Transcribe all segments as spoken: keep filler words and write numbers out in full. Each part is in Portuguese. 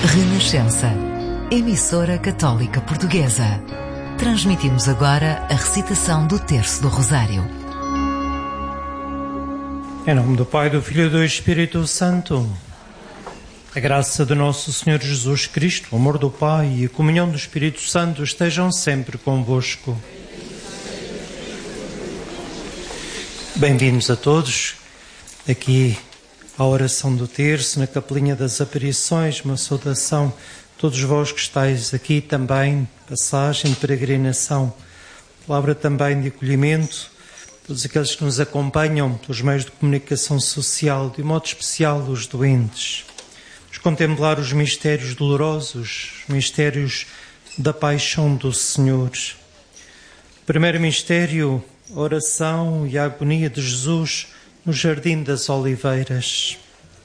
Renascença, emissora católica portuguesa. Transmitimos agora a recitação do Terço do Rosário. Em nome do Pai, do Filho e do Espírito Santo. A graça de nosso Senhor Jesus Cristo, o amor do Pai e a comunhão do Espírito Santo estejam sempre convosco. Bem-vindos a todos aqui à oração do terço, na Capelinha das Aparições. Uma saudação a todos vós que estáis aqui também, passagem de peregrinação, palavra também de acolhimento, todos aqueles que nos acompanham pelos meios de comunicação social, de modo especial os doentes. Vamos contemplar os mistérios dolorosos, os mistérios da paixão do Senhor. O primeiro mistério, a oração e a agonia de Jesus no Jardim das Oliveiras.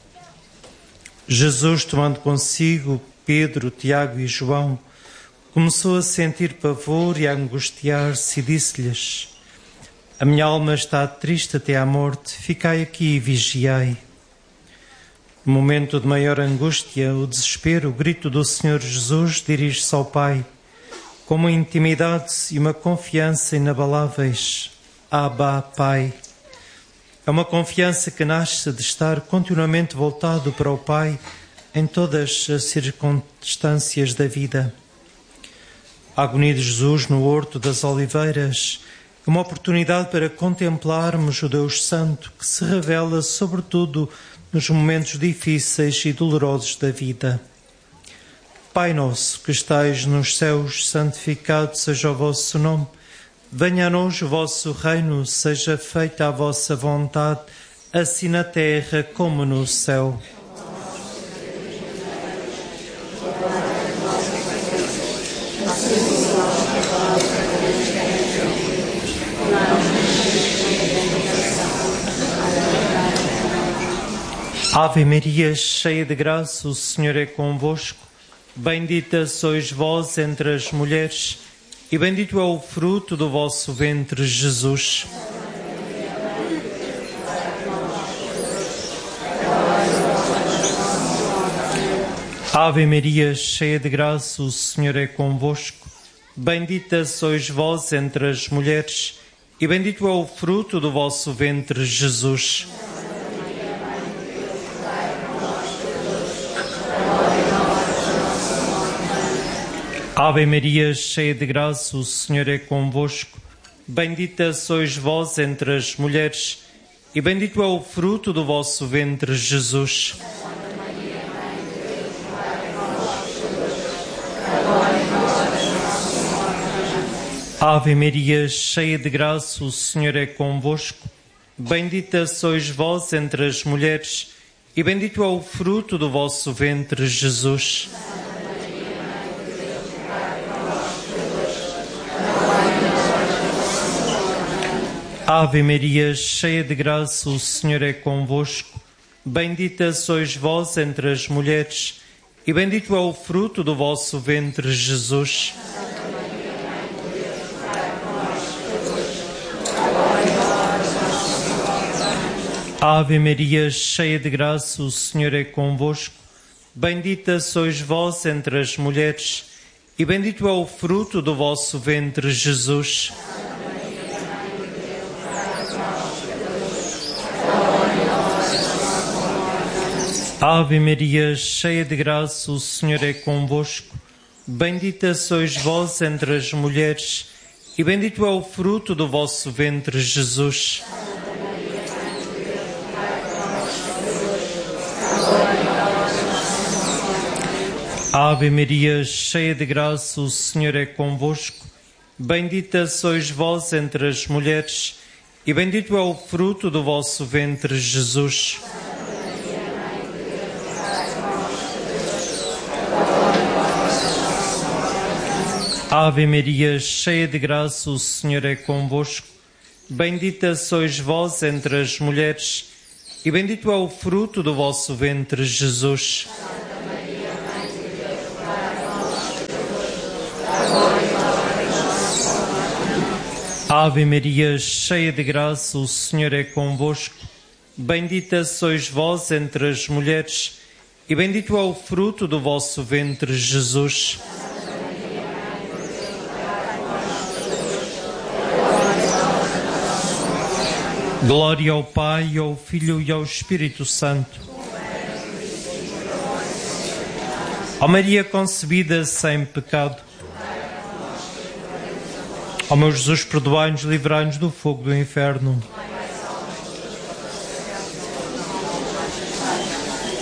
Jesus, tomando consigo Pedro, Tiago e João, começou a sentir pavor e a angustiar-se e disse-lhes: a minha alma está triste até à morte, ficai aqui e vigiai. No momento de maior angústia, o desespero, o grito do Senhor Jesus dirige-se ao Pai, com uma intimidade e uma confiança inabaláveis. Abba, Pai. É uma confiança que nasce de estar continuamente voltado para o Pai em todas as circunstâncias da vida. A agonia de Jesus no Horto das Oliveiras é uma oportunidade para contemplarmos o Deus Santo que se revela sobretudo nos momentos difíceis e dolorosos da vida. Pai nosso que estais nos céus, santificado seja o vosso nome. Venha a nós o vosso reino, seja feita a vossa vontade, assim na terra como no céu. Ave Maria, cheia de graça, o Senhor é convosco. Bendita sois vós entre as mulheres, e bendito é o fruto do vosso ventre, Jesus. Ave Maria, cheia de graça, o Senhor é convosco. Bendita sois vós entre as mulheres, e bendito é o fruto do vosso ventre, Jesus. Ave Maria, cheia de graça, o Senhor é convosco. Bendita sois vós entre as mulheres, e bendito é o fruto do vosso ventre, Jesus. Ave Maria, cheia de graça, o Senhor é convosco. Bendita sois vós entre as mulheres, e bendito é o fruto do vosso ventre, Jesus. Ave Maria, cheia de graça, o Senhor é convosco. Bendita sois vós entre as mulheres, e bendito é o fruto do vosso ventre, Jesus. Ave Maria, cheia de graça, o Senhor é convosco. Bendita sois vós entre as mulheres, e bendito é o fruto do vosso ventre, Jesus. Ave Maria, cheia de graça, o Senhor é convosco. Bendita sois vós entre as mulheres, e bendito é o fruto do vosso ventre, Jesus. Ave Maria, cheia de graça, o Senhor é convosco. Bendita sois vós entre as mulheres, e bendito é o fruto do vosso ventre, Jesus. Ave Maria, cheia de graça, o Senhor é convosco. Bendita sois vós entre as mulheres, e bendito é o fruto do vosso ventre, Jesus. Ave Maria, cheia de graça, o Senhor é convosco. Bendita sois vós entre as mulheres, E bendito é o fruto do vosso ventre, Jesus. Glória ao Pai, ao Filho e ao Espírito Santo. Ó Maria concebida sem pecado. Ó meu Jesus, perdoai-nos, livrai-nos do fogo do inferno.